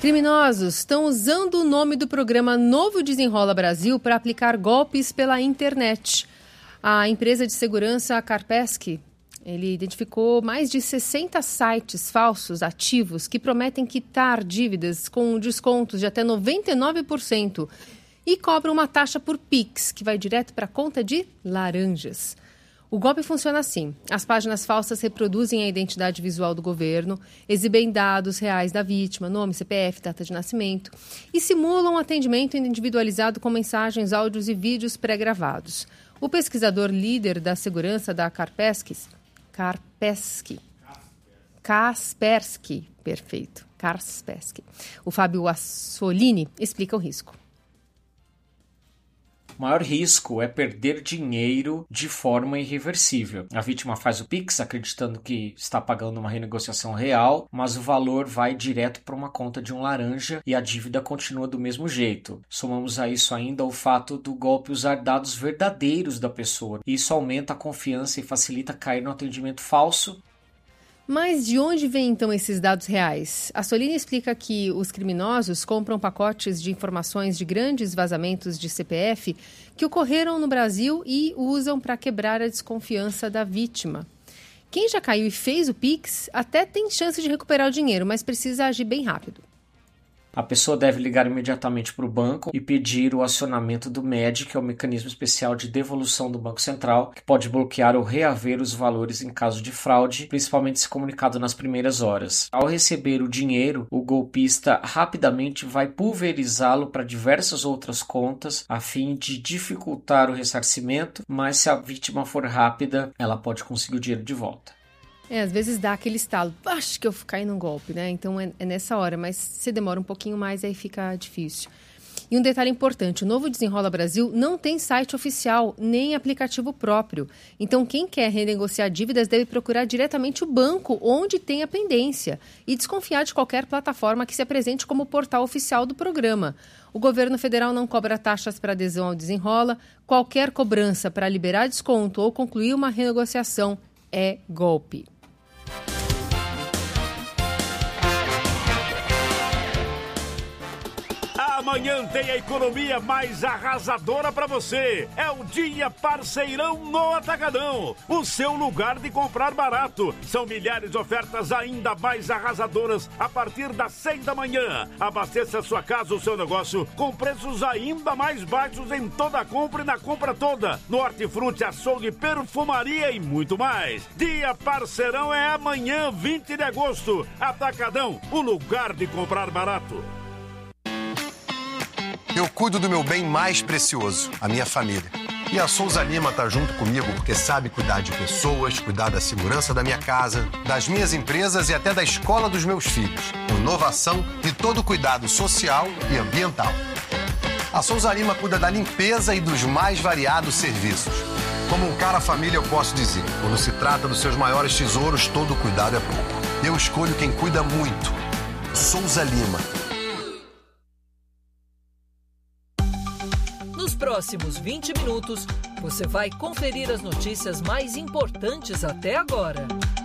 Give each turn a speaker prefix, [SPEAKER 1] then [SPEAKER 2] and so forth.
[SPEAKER 1] Criminosos estão usando o nome do programa Novo Desenrola Brasil para aplicar golpes pela internet. A empresa de segurança Kaspersky, ele identificou mais de 60 sites falsos ativos que prometem quitar dívidas com descontos de até 99% e cobram uma taxa por Pix, que vai direto para a conta de laranjas. O golpe funciona assim. As páginas falsas reproduzem a identidade visual do governo, exibem dados reais da vítima, nome, CPF, data de nascimento, e simulam um atendimento individualizado com mensagens, áudios e vídeos pré-gravados. O pesquisador líder da segurança da Kaspersky, perfeito, Kaspersky, o Fábio Assolini, explica o risco.
[SPEAKER 2] O maior risco é perder dinheiro de forma irreversível. A vítima faz o Pix acreditando que está pagando uma renegociação real, mas o valor vai direto para uma conta de um laranja e a dívida continua do mesmo jeito. Somamos a isso ainda o fato do golpe usar dados verdadeiros da pessoa. Isso aumenta a confiança e facilita cair no atendimento falso.
[SPEAKER 1] Mas de onde vêm, então, esses dados reais? A Solini explica que os criminosos compram pacotes de informações de grandes vazamentos de CPF que ocorreram no Brasil e usam para quebrar a desconfiança da vítima. Quem já caiu e fez o Pix até tem chance de recuperar o dinheiro, mas precisa agir bem rápido.
[SPEAKER 2] A pessoa deve ligar imediatamente para o banco e pedir o acionamento do MED, que é o mecanismo especial de devolução do Banco Central, que pode bloquear ou reaver os valores em caso de fraude, principalmente se comunicado nas primeiras horas. Ao receber o dinheiro, o golpista rapidamente vai pulverizá-lo para diversas outras contas, a fim de dificultar o ressarcimento, mas se a vítima for rápida, ela pode conseguir o dinheiro de volta.
[SPEAKER 1] Às vezes dá aquele estalo, acho que eu caí num golpe, né? Então é nessa hora, mas se demora um pouquinho mais, aí fica difícil. E um detalhe importante, o Novo Desenrola Brasil não tem site oficial, nem aplicativo próprio. Então quem quer renegociar dívidas deve procurar diretamente o banco onde tem a pendência e desconfiar de qualquer plataforma que se apresente como portal oficial do programa. O governo federal não cobra taxas para adesão ao Desenrola, qualquer cobrança para liberar desconto ou concluir uma renegociação é golpe.
[SPEAKER 3] Amanhã tem a economia mais arrasadora para você. É o Dia Parceirão no Atacadão. O seu lugar de comprar barato. São milhares de ofertas ainda mais arrasadoras a partir das 6 da manhã. Abasteça sua casa ou seu negócio com preços ainda mais baixos em toda a compra e na compra toda. No hortifruti, açougue, perfumaria e muito mais. Dia Parceirão é amanhã, 20 de agosto. Atacadão, o lugar de comprar barato.
[SPEAKER 4] Eu cuido do meu bem mais precioso, a minha família. E a Souza Lima tá junto comigo porque sabe cuidar de pessoas, cuidar da segurança da minha casa, das minhas empresas e até da escola dos meus filhos. Inovação e todo cuidado social e ambiental. A Souza Lima cuida da limpeza e dos mais variados serviços. Como um cara família, eu posso dizer, quando se trata dos seus maiores tesouros, todo cuidado é pouco. Eu escolho quem cuida muito. Souza Lima.
[SPEAKER 5] Nos próximos 20 minutos, você vai conferir as notícias mais importantes até agora.